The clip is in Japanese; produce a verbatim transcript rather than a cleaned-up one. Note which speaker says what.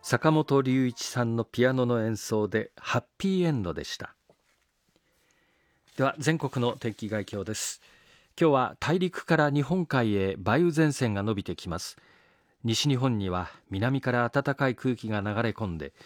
Speaker 1: 坂本龍一さんのピアノの演奏でハッピーエンドでした。では全国の天気概況です。今日は大陸から日本海へ梅雨前線が伸びてきます。西日本には南から暖かい空気が流れ込んで